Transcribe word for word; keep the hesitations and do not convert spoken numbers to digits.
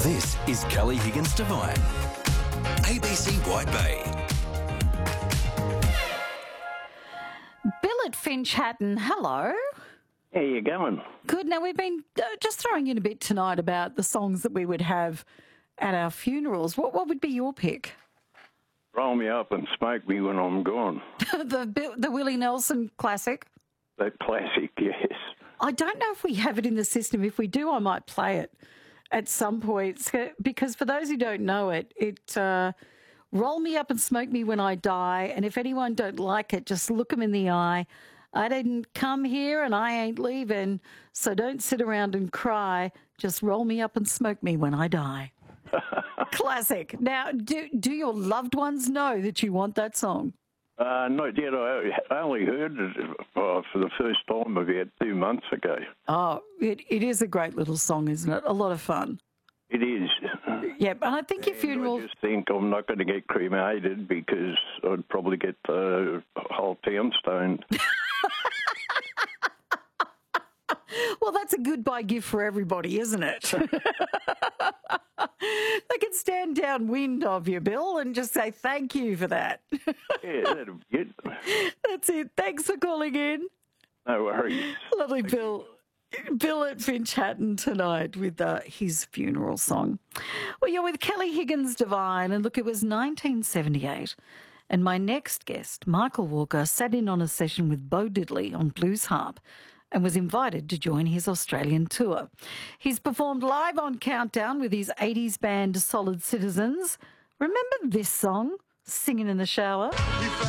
This is Kelly Higgins Divine, A B C White Bay. Bill at Finch Hatton, hello. How you going? Good. Now, we've been uh, just throwing in a bit tonight about the songs that we would have at our funerals. What what would be your pick? Roll me up and smoke me when I'm gone. the Bill- the Willie Nelson classic? That classic, yes. I don't know if we have it in the system. If we do, I might play it at some point. So- Because for those who don't know it, it uh, roll me up and smoke me when I die. And if anyone don't like it, just look them in the eye. I didn't come here and I ain't leaving, so don't sit around and cry. Just roll me up and smoke me when I die. Classic. Now, do do your loved ones know that you want that song? Uh, not yet. I I only heard it uh, for the first time about two months ago. Oh, it, it is a great little song, isn't it? A lot of fun. It is. Yeah, and I think your And funeral... I just think I'm not going to get cremated because I'd probably get the whole town stoned. Well, that's a goodbye gift for everybody, isn't it? They can stand downwind of you, Bill, and just say thank you for that. Yeah, that'll be it. That's it. Thanks for calling in. No worries. Lovely Bill. Bill at Finch Hatton tonight with uh, his funeral song. Well, you're with Kelly Higgins Divine, and look, it was nineteen seventy-eight, and my next guest, Michael Walker, sat in on a session with Bo Diddley on blues harp and was invited to join his Australian tour. He's performed live on Countdown with his eighties band Solid Citizens. Remember this song, Singing in the Shower?